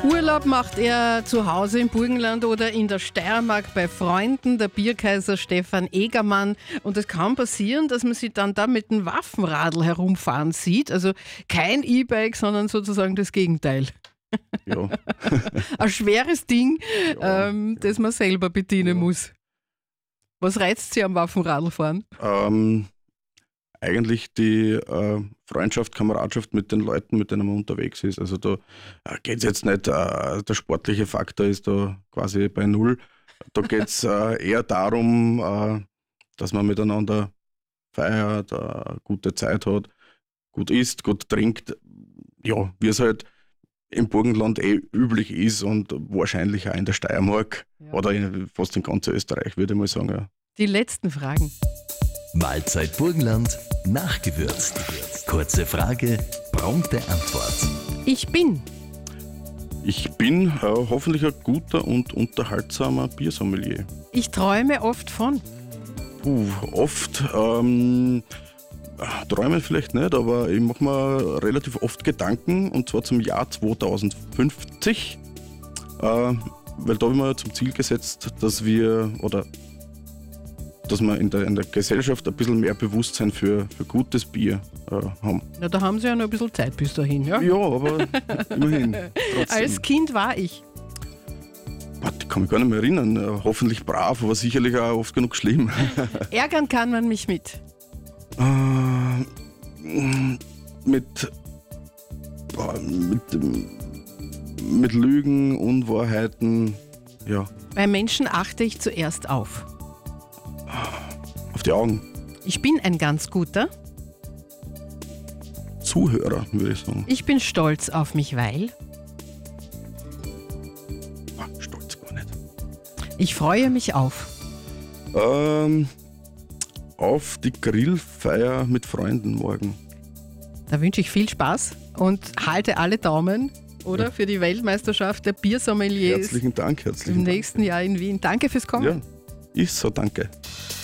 Urlaub macht er zu Hause im Burgenland oder in der Steiermark bei Freunden, der Bierkaiser Stefan Egermann. Und es kann passieren, dass man sich dann da mit dem Waffenradl herumfahren sieht. Also kein E-Bike, sondern sozusagen das Gegenteil. Ja. Ein schweres Ding, Ja, das man selber bedienen muss. Was reizt Sie am Waffenradlfahren? Eigentlich die Freundschaft, Kameradschaft mit den Leuten, mit denen man unterwegs ist. Also da geht es jetzt nicht, der sportliche Faktor ist da quasi bei null. Da geht es eher darum, dass man miteinander feiert, eine gute Zeit hat, gut isst, gut trinkt. Ja, wie es halt im Burgenland üblich ist und wahrscheinlich auch in der Steiermark oder fast in ganz Österreich, würde ich mal sagen. Ja. Die letzten Fragen. Mahlzeit Burgenland, nachgewürzt. Kurze Frage, prompte Antwort. Ich bin. Ich bin hoffentlich ein guter und unterhaltsamer Biersommelier. Ich träume oft von. Oft, träumen vielleicht nicht, aber ich mache mir relativ oft Gedanken, und zwar zum Jahr 2050, weil da habe ich mir zum Ziel gesetzt, dass wir in der Gesellschaft ein bisschen mehr Bewusstsein für gutes Bier haben. Na, da haben Sie ja noch ein bisschen Zeit bis dahin, ja? Ja, aber immerhin. Trotzdem. Als Kind war ich. Ich kann mich gar nicht mehr erinnern. Hoffentlich brav, aber sicherlich auch oft genug schlimm. Ärgern kann man mich mit. Mit Lügen, Unwahrheiten, ja, Bei Menschen achte ich zuerst auf. auf die Augen. Ich bin ein ganz guter. Zuhörer, würde ich sagen. Ich bin stolz auf mich, weil. Stolz gar nicht. Ich freue mich auf. Auf die Grillfeier mit Freunden morgen. Da wünsche ich viel Spaß und halte alle Daumen, oder? Ja. Für die Weltmeisterschaft der Biersommeliers Herzlichen Dank, im nächsten Jahr in Wien. Danke fürs Kommen. Ja, ist so, danke.